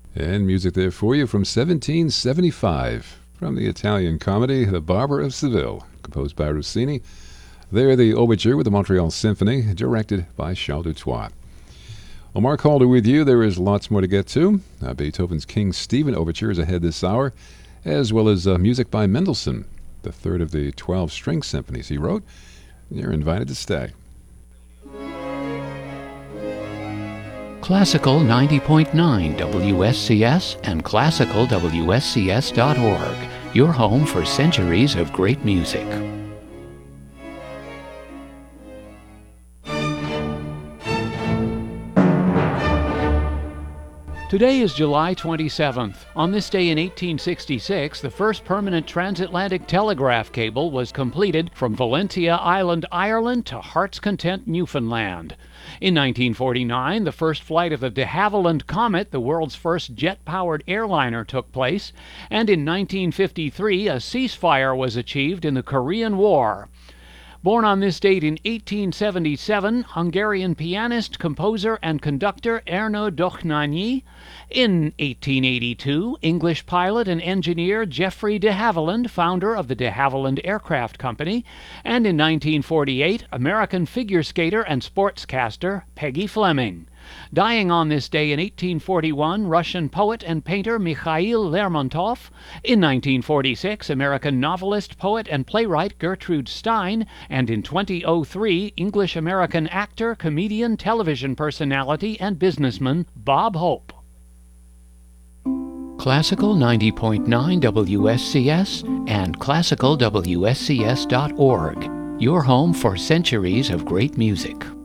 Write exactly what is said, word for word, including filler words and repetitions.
And music there for you from seventeen seventy-five, from the Italian comedy The Barber of Seville, composed by Rossini. There, the overture with the Montreal Symphony, directed by Charles Dutoit. Well, Mark Halder with you. There is lots more to get to. Uh, Beethoven's King Stephen Overture is ahead this hour, as well as uh, music by Mendelssohn, the third of the twelve string symphonies he wrote. You're invited to stay. Classical ninety point nine W S C S and classical W S C S dot org, your home for centuries of great music. Today is July twenty-seventh. On this day in eighteen sixty-six, the first permanent transatlantic telegraph cable was completed from Valentia Island, Ireland to Heart's Content, Newfoundland. In nineteen forty-nine, the first flight of the de Havilland Comet, the world's first jet-powered airliner, took place, and in nineteen fifty-three, a ceasefire was achieved in the Korean War. Born on this date in eighteen seventy-seven, Hungarian pianist, composer, and conductor Ernő Dohnányi. In eighteen eighty-two, English pilot and engineer Geoffrey de Havilland, founder of the de Havilland Aircraft Company. And in nineteen forty-eight, American figure skater and sportscaster Peggy Fleming. Dying on this day in eighteen forty-one, Russian poet and painter Mikhail Lermontov. In nineteen forty-six, American novelist, poet, and playwright Gertrude Stein. And in two thousand three, English-American actor, comedian, television personality, and businessman Bob Hope. Classical ninety point nine W S C S and classical W S C S dot org, your home for centuries of great music.